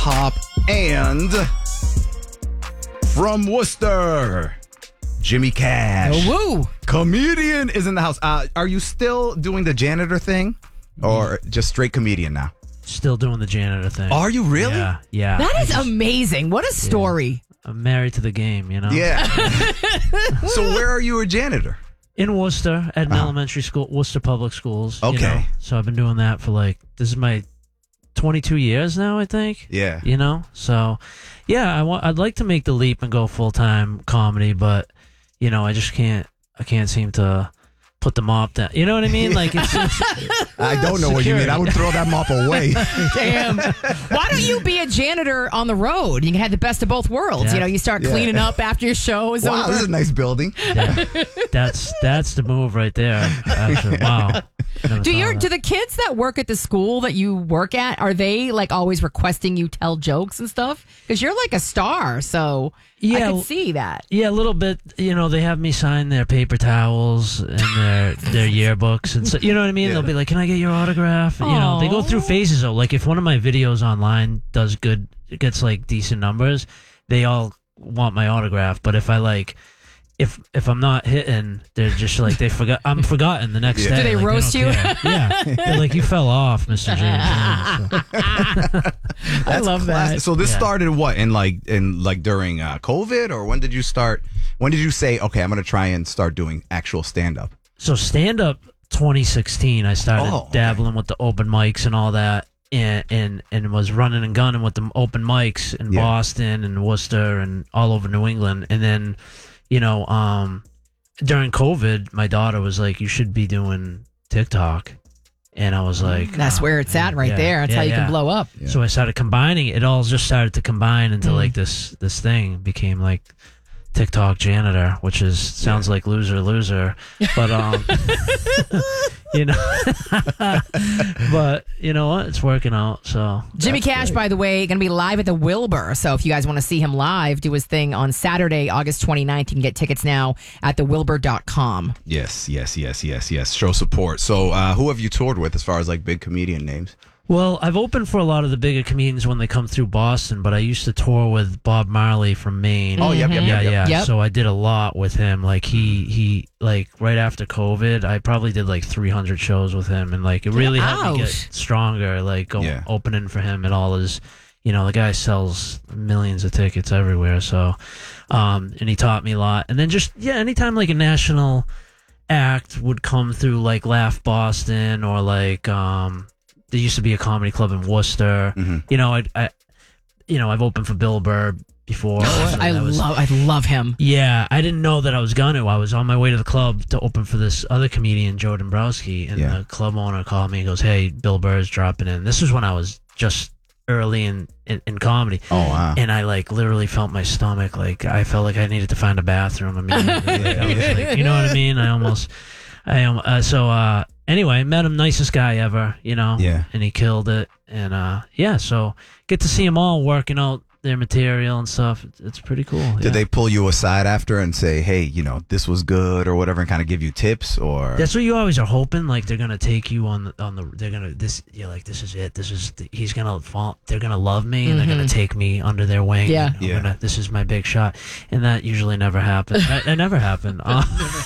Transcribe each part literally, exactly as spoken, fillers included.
hop. And from Worcester, Jimmy Cash. Oh, woo. Comedian is in the house. Uh, are you still doing the janitor thing or just straight comedian now? Still doing the janitor thing. Are you really? Yeah, yeah. That is amazing. What a story. I'm married to the game, you know? Yeah. So where are you a janitor? In Worcester, at an Uh-huh. elementary school, Worcester Public Schools. you Okay. know? So I've been doing that for like, this is my twenty-two years now, I think. Yeah. You know? So, yeah, I want, I'd like to make the leap and go full-time comedy, but, you know, I just can't, I can't seem to put the mop down. You know what I mean? Like, it's, it's I don't know what you mean. I would throw that mop away. Damn. Why don't you be a janitor on the road? You can have the best of both worlds. Yeah. You know, you start Yeah. cleaning up after your show is Wow, over. this is a nice building. yeah, that's, that's the move right there. Actually, wow. Never Do thought your of do that. the kids that work at the school that you work at, are they like always requesting you tell jokes and stuff? Because you're like a star, so I Yeah, could see that. Yeah, a little bit. You know, they have me sign their paper towels and their their yearbooks, and so you know what I mean. Yeah. They'll be like, "Can I get your autograph?" You know, they go through Aw. phases though. Like if one of my videos online does good, it gets like decent numbers, they all want my autograph. But if I like, if if I'm not hitting, they're just like they forgot. I'm forgotten the next Yeah. day. Do they Like, roast don't you? care. Yeah, they're like, "You fell off, Mister James." Yeah, so- I love that. So this Yeah. started what in like in like during uh, COVID, or when did you start? When did you say, okay, I'm going to try and start doing actual stand up? So stand up twenty sixteen, I started Oh, okay. dabbling with the open mics and all that, and and and was running and gunning with the open mics in Yeah. Boston and Worcester and all over New England. And then, you know, um, during COVID, my daughter was like, "You should be doing TikTok," and I was like, That's "Oh, where it's at right yeah, there. That's yeah, how you yeah." can blow up. Yeah. So I started combining it. It all just started to combine into Mm. like this this thing. It became like TikTok janitor, which is sounds like loser loser, but um, you know, but you know what? It's working out. So Jimmy Cash, by the way, going to be live at the Wilbur. So if you guys want to see him live, do his thing on Saturday, August twenty-ninth. You can get tickets now at the wilbur dot com. Yes, yes, yes, yes, yes. Show support. So uh, who have you toured with as far as like big comedian names? Well, I've opened for a lot of the bigger comedians when they come through Boston, but I used to tour with Bob Marley from Maine. Oh, yep, yep, yeah, yep, yep. yeah. Yep. So I did a lot with him. Like he, he, like right after COVID, I probably did like three hundred shows with him, and like it really helped me get Ouch. stronger. Like go, Yeah. opening for him at all his, you know, the guy sells millions of tickets everywhere. So, um, and he taught me a lot. And then just yeah, anytime like a national act would come through, like Laugh Boston or like um. There used to be a comedy club in Worcester. Mhm. You know, I, I, you know, I've opened for Bill Burr before. So I that was- love, I love him. Yeah, I didn't know that I was gonna. I was on my way to the club to open for this other comedian, Joe Dombrowski, and Yeah. the club owner called me and goes, "Hey, Bill Burr's dropping in." This was when I was just early in in, in comedy. Oh wow. And I like literally felt my stomach like I felt like I needed to find a bathroom immediately. Like, I was like, you know what I mean? I almost, I um, uh, so uh, anyway, met him, nicest guy ever, you know. Yeah. And he killed it, and uh, yeah, so get to see them all working out their material and stuff. It's, it's pretty cool. Did yeah. they pull you aside after and say, hey, you know, this was good or whatever, and kind of give you tips or? That's what you always are hoping. Like they're gonna take you on the on the. They're gonna this. You're like this is it. This is the, he's gonna fall. They're gonna love me and they're gonna take me under their wing. Yeah. and I'm Yeah. Gonna, this is my big shot, and that usually never happens. that, that never happened. Uh,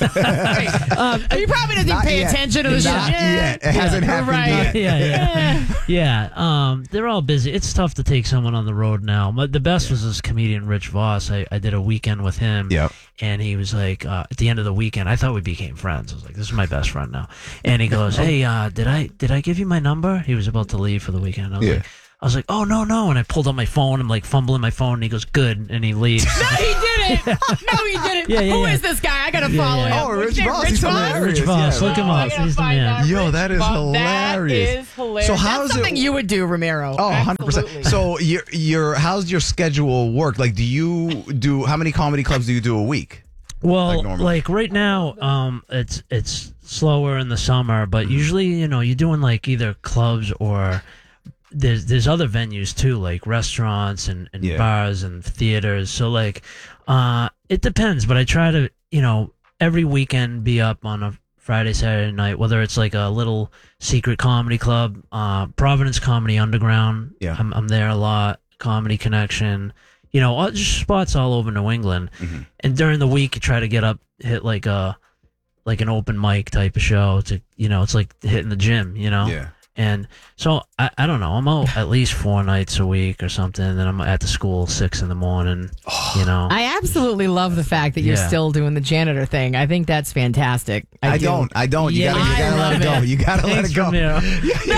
Um, he probably doesn't Not pay yet. attention to the Not show. yet. It hasn't happened right. yet. yeah, yeah, yeah. Um, they're all busy. It's tough to take someone on the road now. But the best was this comedian Rich Voss. I, I did a weekend with him. Yep. And he was like, uh, at the end of the weekend, I thought we became friends. I was like, this is my best friend now. And he goes, hey, uh, did I did I give you my number? He was about to leave for the weekend. I was Yeah. like, I was like, oh no no. And I pulled out my phone. I'm like fumbling my phone. And he goes, good. And he leaves. No, he didn't. No, he didn't. Yeah, yeah, Who yeah. is this guy? I gotta Yeah, follow yeah. him. Oh, What's Rich his name? Voss. Rich He's Voss? hilarious. Rich Voss, Yeah. look him Oh, I up. gotta He's the find man. out. Yo, Rich that is Voss. hilarious. That is hilarious. So That's how's it- something you would do, Romero? Oh, one hundred percent. Absolutely. So your your how's your schedule work? Like, do you do how many comedy clubs do you do a week? Well, Like normal. like right now, um, it's it's slower in the summer, but usually, you know, you're doing like either clubs or there's there's other venues too, like restaurants and, and Yeah. bars and theaters. So like, uh, it depends, but I try to, you know, every weekend be up on a Friday, Saturday night, whether it's like a little secret comedy club, uh, Providence Comedy Underground. Yeah. I'm I'm there a lot. Comedy Connection, you know, all, just spots all over New England. Mm-hmm. And during the week, you try to get up, hit like a like an open mic type of show. To you know, it's like hitting the gym, you know. Yeah. And so I, I don't know. I'm out at least four nights a week or something. And then I'm at the school six in the morning. You know, I absolutely love the fact that you're Yeah. still doing the janitor thing. I think that's fantastic. I, do. don't. I don't. You Yeah, gotta, you I gotta let love it go. it. You gotta let Thanks, it go. Ramiro. No,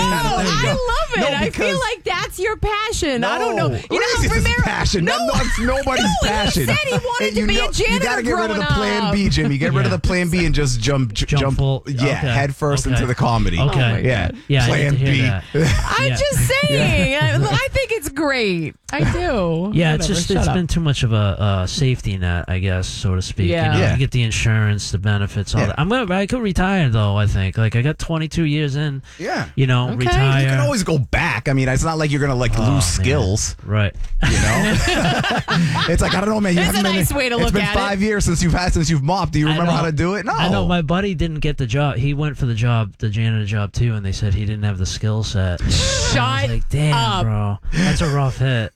I love it. No, I feel because- like that's your passion. I don't know. You What know, is this Romero, passion? No, That- that's nobody's no, passion. He said he wanted And to you be know- a janitor. You gotta get rid of the growing plan up. B, Jimmy. Get rid of Yeah. the plan B and just jump, j- Jump jump. full- yeah, okay. head first Okay. into the comedy. Okay. Oh my yeah, God. Yeah, I plan need to hear B. that. I'm Yeah. just saying. I, I think it's great. I do. Yeah, it's Whatever, just shut it's up. been too much of a, a safety net, I guess, so to speak. Yeah. You know, Yeah. you get the insurance, the benefits, all Yeah. that. I'm gonna, I could retire though. I think, like, I got twenty-two years in. Yeah. You know, Okay. retire. You can always go back. I mean, it's not like you're gonna like Oh, lose man. skills. Right. You know, it's like I don't know, man. You That's haven't a been, nice way to it's look been at five years since you've had since you've mopped. Do you I remember know. how to do it? No. I know my buddy didn't get the job. He went for the job, the janitor job too, and they said he didn't have the skill set. And I was Shut like, damn, up. bro, that's a rough hit.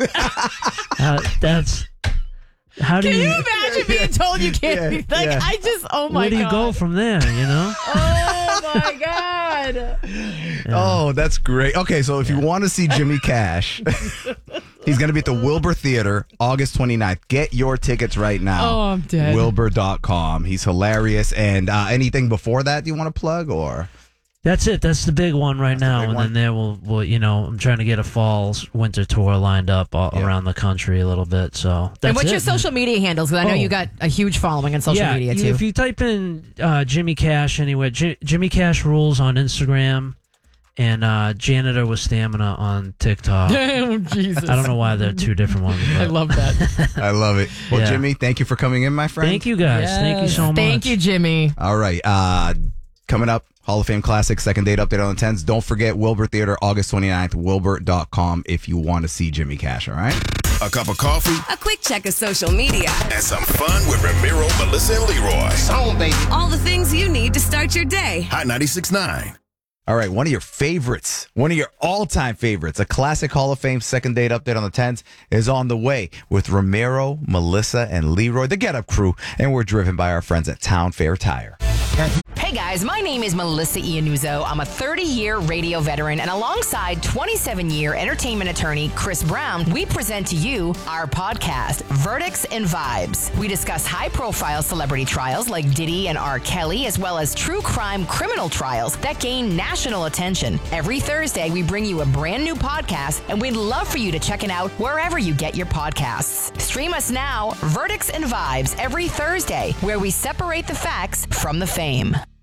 uh, that's how do Can you? you imagine being told you can't Yeah, be like? yeah. I just. Oh my Where do you god. go from there? You know? Oh my god. Oh, that's great. Okay, so if you want to see Jimmy Cash, he's going to be at the Wilbur Theater August twenty-ninth. Get your tickets right now. Oh, I'm dead. Wilbur dot com. He's hilarious. And uh, anything before that you want to plug or? That's it. That's the big one right now. big And one. then there will, will, you know, I'm trying to get a fall winter tour lined up all, Yeah. around the country a little bit. So that's And what's it, your man. social media handles? Because I know Oh. you got a huge following on social yeah, media you- too. if you type in uh, Jimmy Cash anywhere, J- Jimmy Cash Rules on Instagram, and uh, Janitor with Stamina on TikTok. oh Jesus! I don't know why they're two different ones. I But love that. I love it. Well, Yeah. Jimmy, thank you for coming in, my friend. thank you guys. Thank you Yes. so much. Thank you, Jimmy. All right. Uh, coming up, Hall of Fame Classic, second date update on the tens. Don't forget Wilbur Theater, August twenty-ninth, Wilbur dot com if you want to see Jimmy Cash, all right? A cup of coffee A quick check of social media. and some fun with Ramiro, Melissa, and Leroy. Home, baby. All the things you need to start your day. Hot ninety-six point nine. All right, one of your favorites, one of your all-time favorites, a classic Hall of Fame second date update on the tens is on the way with Ramiro, Melissa, and Leroy, the Get Up Crew, and we're driven by our friends at Town Fair Tire. Hey guys, my name is Melissa Iannuzzo. I'm a thirty-year radio veteran, and alongside twenty-seven-year entertainment attorney Chris Brown, we present to you our podcast, Verdicts and Vibes. We discuss high-profile celebrity trials like Diddy and R. Kelly, as well as true crime criminal trials that gain national attention. Every Thursday, we bring you a brand new podcast, and we'd love for you to check it out wherever you get your podcasts. Stream us now, Verdicts and Vibes, every Thursday, where we separate the facts from the fame.